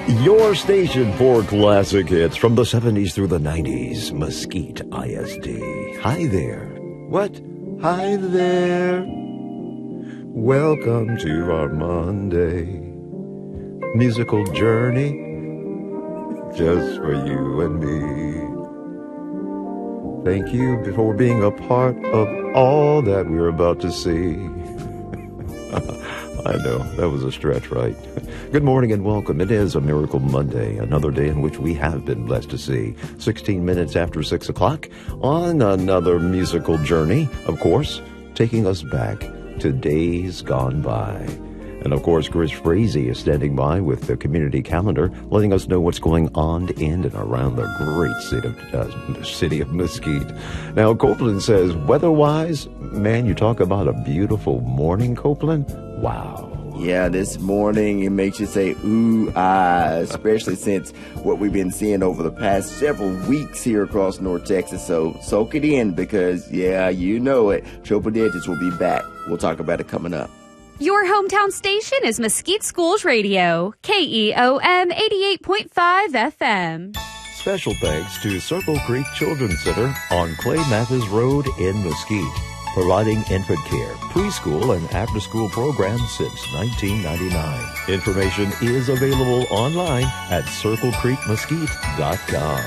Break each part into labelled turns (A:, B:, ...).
A: Your station for classic hits from the 70s through the 90s. Mesquite ISD. Hi there. What? Hi there. Welcome to our Monday musical journey. Just for you and me. Thank you for being a part of all that we're about to see. I know, that was a stretch, right? Good morning and welcome. It is a Miracle Monday, another day in which we have been blessed to see. 16 minutes after 6 o'clock on another musical journey, of course, taking us back to days gone by. And of course, Chris Frazee is standing by with the community calendar, letting us know what's going on in and around the great city of Mesquite. Now, Copeland says, weather-wise, man, you talk about a beautiful morning, Copeland. Wow.
B: Yeah, this morning it makes you say, ooh, ah, especially since what we've been seeing over the past several weeks here across North Texas. So soak it in because, yeah, you know it. Triple digits will be back. We'll talk about it coming up.
C: Your hometown station is Mesquite Schools Radio, KEOM 88.5 FM.
A: Special thanks to Circle Creek Children's Center on Clay Mathis Road in Mesquite, providing infant care, preschool, and after-school programs since 1999. Information is available online at circlecreekmesquite.com.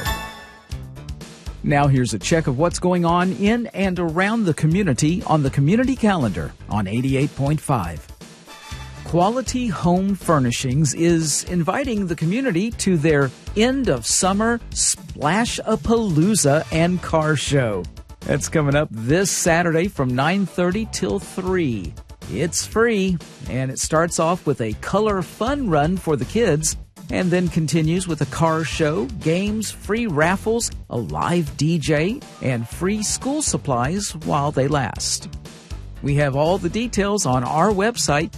D: Now here's a check of what's going on in and around the community on the community calendar on 88.5. Quality Home Furnishings is inviting the community to their end of summer Splash-a-Palooza and car show. That's coming up this Saturday from 9:30 till 3. It's free, and it starts off with a color fun run for the kids, and then continues with a car show, games, free raffles, a live DJ, and free school supplies while they last. We have all the details on our website,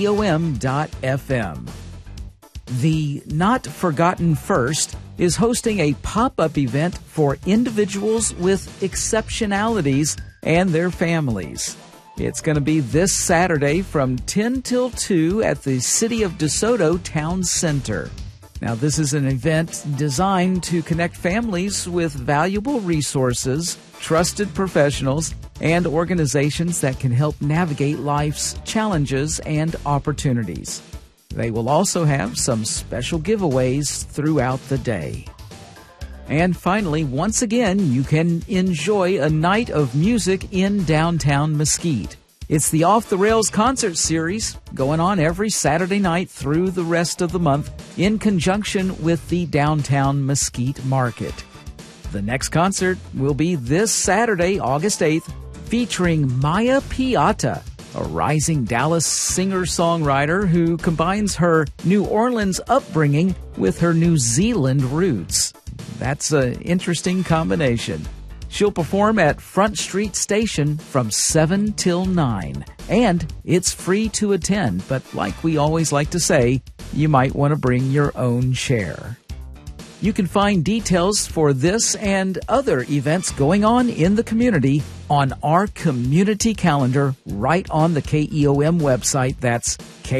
D: keom.fm. The Not Forgotten First is hosting a pop-up event for individuals with exceptionalities and their families. It's going to be this Saturday from 10 till 2 at the City of DeSoto Town Center. Now, this is an event designed to connect families with valuable resources, trusted professionals, and organizations that can help navigate life's challenges and opportunities. They will also have some special giveaways throughout the day. And finally, once again, you can enjoy a night of music in downtown Mesquite. It's the Off the Rails concert series going on every Saturday night through the rest of the month in conjunction with the downtown Mesquite Market. The next concert will be this Saturday, August 8th, featuring Maya Piatta, a rising Dallas singer-songwriter who combines her New Orleans upbringing with her New Zealand roots. That's an interesting combination. She'll perform at Front Street Station from 7 till 9. And it's free to attend, but like we always like to say, you might want to bring your own chair. You can find details for this and other events going on in the community on our community calendar right on the KEOM website. That's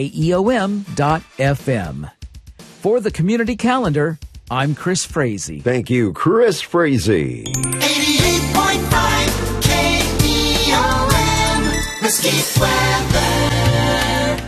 D: keom.fm. For the community calendar, I'm Chris Frazee.
A: Thank you, Chris Frazee.
E: 88.5 KEOM, Mesquite weather.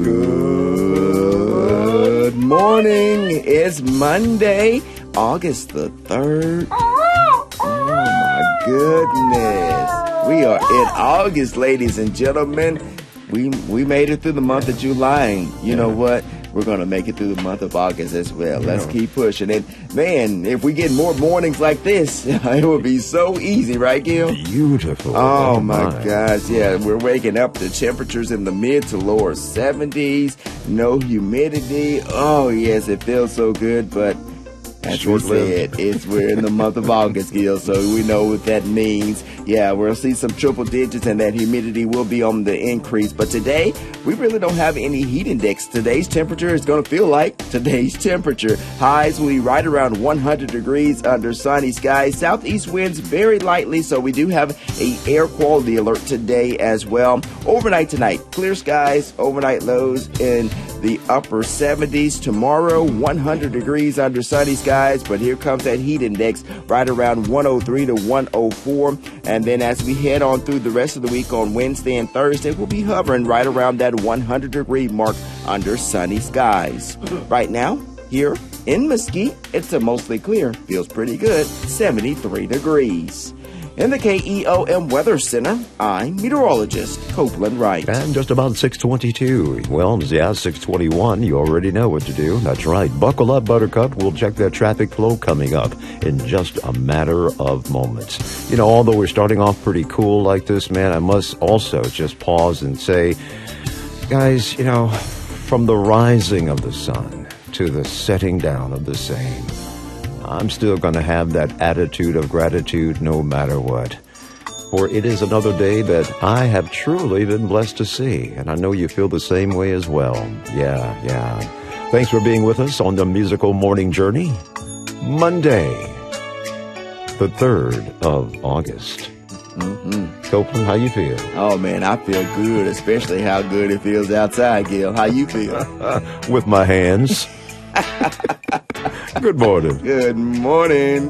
B: Good morning. It's Monday, August the 3rd. Oh, my goodness. We are in August, ladies and gentlemen. We made it through the month of July, and you know what? We're going to make it through the month of August as well. Let's keep pushing. And, man, if we get more mornings like this, it would be so easy, right, Gil?
A: Beautiful.
B: Oh, my gosh. Yeah, we're waking up to temperatures in the mid to lower 70s. No humidity. Oh, yes, it feels so good, but as we said, we're in the month of August, Gil, so we know what that means. Yeah, we'll see some triple digits, and that humidity will be on the increase. But today, we really don't have any heat index. Today's temperature is going to feel like today's temperature. Highs will be right around 100 degrees under sunny skies. Southeast winds very lightly, so we do have a air quality alert today as well. Overnight tonight, clear skies, overnight lows in the upper 70s. Tomorrow, 100 degrees under sunny skies, but here comes that heat index right around 103 to 104. And then as we head on through the rest of the week on Wednesday and Thursday, we'll be hovering right around that 100-degree mark under sunny skies. Right now, here in Mesquite, it's a mostly clear. Feels pretty good, 73 degrees. In the KEOM Weather Center, I'm meteorologist Copeland Wright.
A: And just about 6:22. Well, yeah, 6:21. You already know what to do. That's right. Buckle up, Buttercup. We'll check that traffic flow coming up in just a matter of moments. You know, although we're starting off pretty cool like this, man, I must also just pause and say, guys, you know, from the rising of the sun to the setting down of the same, I'm still going to have that attitude of gratitude no matter what. For it is another day that I have truly been blessed to see, and I know you feel the same way as well. Yeah. Thanks for being with us on the musical morning journey. Monday, the 3rd of August. Copeland, how you feel?
B: Oh, man, I feel good, especially how good it feels outside, Gil. How you feel?
A: With my hands. Good morning.
B: Good morning.